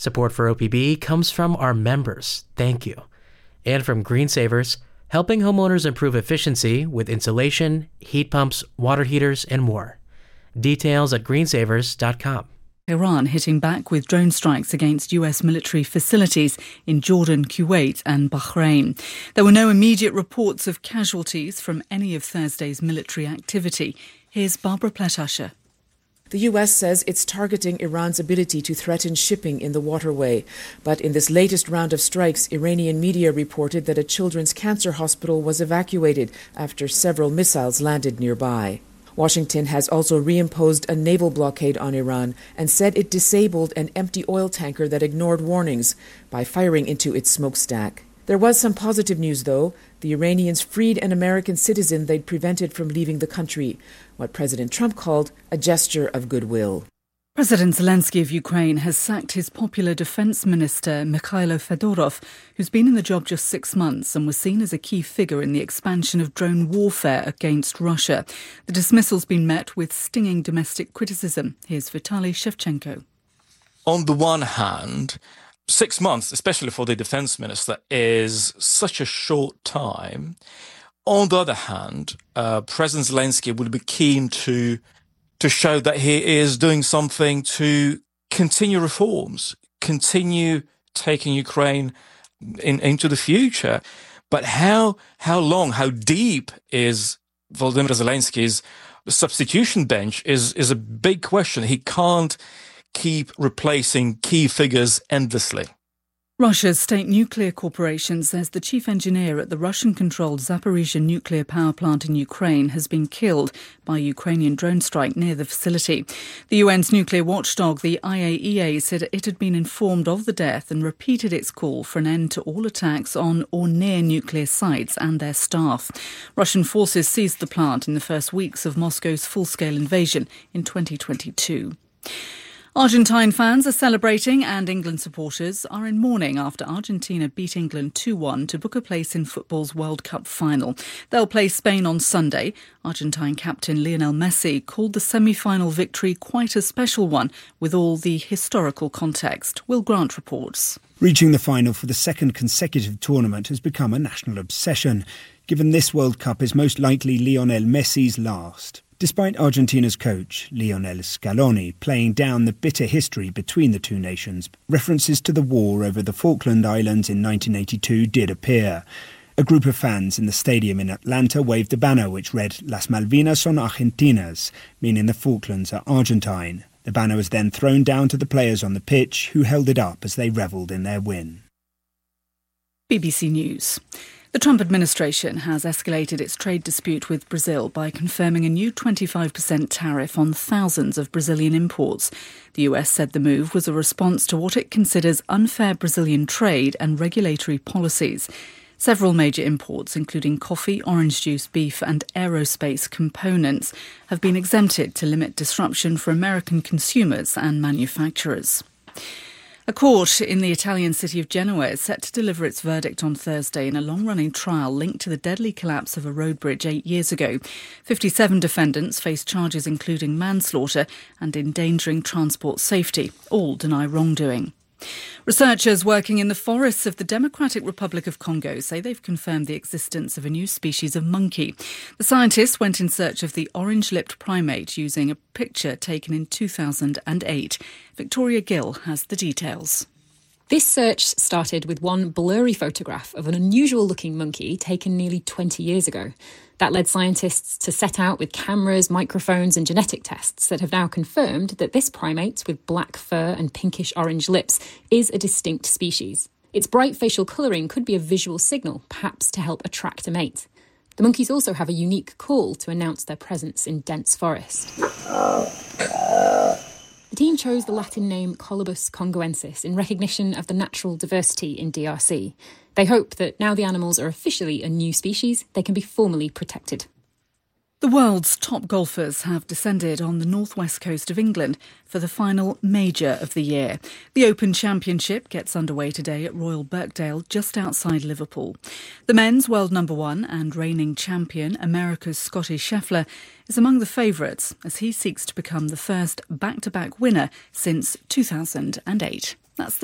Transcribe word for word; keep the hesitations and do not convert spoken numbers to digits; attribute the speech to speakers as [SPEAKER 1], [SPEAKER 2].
[SPEAKER 1] Support for O P B comes from our members. Thank you. And from Green Savers, helping homeowners improve efficiency with insulation, heat pumps, water heaters, and more. Details at green savers dot com.
[SPEAKER 2] Iran hitting back with drone strikes against U S military facilities in Jordan, Kuwait and Bahrain. There were no immediate reports of casualties from any of Thursday's military activity. Here's Barbara Platasher.
[SPEAKER 3] The U S says it's targeting Iran's ability to threaten shipping in the waterway. But in this latest round of strikes, Iranian media reported that a children's cancer hospital was evacuated after several missiles landed nearby. Washington has also reimposed a naval blockade on Iran and said it disabled an empty oil tanker that ignored warnings by firing into its smokestack. There was some positive news, though. The Iranians freed an American citizen they'd prevented from leaving the country, what President Trump called a gesture of goodwill.
[SPEAKER 2] President Zelensky of Ukraine has sacked his popular defence minister, Mikhailo Fedorov, who's been in the job just six months and was seen as a key figure in the expansion of drone warfare against Russia. The dismissal's been met with stinging domestic criticism. Here's Vitaly Shevchenko.
[SPEAKER 4] On the one hand, six months, especially for the defence minister, is such a short time. On the other hand, uh, President Zelensky would be keen to to show that he is doing something to continue reforms, continue taking Ukraine in, into the future. But how how long, how deep is Volodymyr Zelensky's substitution bench is, is a big question. He can't keep replacing key figures endlessly.
[SPEAKER 2] Russia's State Nuclear Corporation says the chief engineer at the Russian-controlled Zaporizhzhia nuclear power plant in Ukraine has been killed by a Ukrainian drone strike near the facility. The U N's nuclear watchdog, the I A E A, said it had been informed of the death and repeated its call for an end to all attacks on or near nuclear sites and their staff. Russian forces seized the plant in the first weeks of Moscow's full-scale invasion in twenty twenty-two. Argentine fans are celebrating and England supporters are in mourning after Argentina beat England two one to book a place in football's World Cup final. They'll play Spain on Sunday. Argentine captain Lionel Messi called the semi-final victory quite a special one with all the historical context. Will Grant reports.
[SPEAKER 5] Reaching the final for the second consecutive tournament has become a national obsession, given this World Cup is most likely Lionel Messi's last. Despite Argentina's coach, Lionel Scaloni, playing down the bitter history between the two nations, references to the war over the Falkland Islands in nineteen eighty-two did appear. A group of fans in the stadium in Atlanta waved a banner which read "Las Malvinas son Argentinas," meaning the Falklands are Argentine. The banner was then thrown down to the players on the pitch, who held it up as they revelled in their win.
[SPEAKER 2] B B C News. The Trump administration has escalated its trade dispute with Brazil by confirming a new twenty-five percent tariff on thousands of Brazilian imports. The U S said the move was a response to what it considers unfair Brazilian trade and regulatory policies. Several major imports, including coffee, orange juice, beef and aerospace components, have been exempted to limit disruption for American consumers and manufacturers. A court in the Italian city of Genoa is set to deliver its verdict on Thursday in a long-running trial linked to the deadly collapse of a road bridge eight years ago. fifty-seven defendants face charges including manslaughter and endangering transport safety. All deny wrongdoing. Researchers working in the forests of the Democratic Republic of Congo say they've confirmed the existence of a new species of monkey. The scientists went in search of the orange-lipped primate using a picture taken in two thousand eight. Victoria Gill has the details.
[SPEAKER 6] This search started with one blurry photograph of an unusual-looking monkey taken nearly twenty years ago. That led scientists to set out with cameras, microphones and genetic tests that have now confirmed that this primate with black fur and pinkish-orange lips is a distinct species. Its bright facial colouring could be a visual signal, perhaps to help attract a mate. The monkeys also have a unique call to announce their presence in dense forest. The team chose the Latin name Colobus congoensis in recognition of the natural diversity in D R C. They hope that now the animals are officially a new species, they can be formally protected.
[SPEAKER 2] The world's top golfers have descended on the northwest coast of England for the final major of the year. The Open Championship gets underway today at Royal Birkdale, just outside Liverpool. The men's world number one and reigning champion, America's Scotty Scheffler, is among the favourites as he seeks to become the first back-to-back winner since two thousand eight. That's the